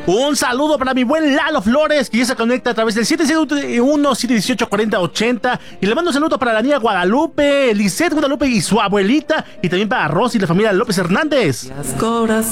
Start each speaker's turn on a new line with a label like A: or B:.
A: Un saludo para mi buen Lalo Flores, que ya se conecta a través del 771-718-4080. Y le mando un saludo para la niña Guadalupe, Lisette Guadalupe y su abuelita. Y también para Rosy y la familia López Hernández.
B: Las cobras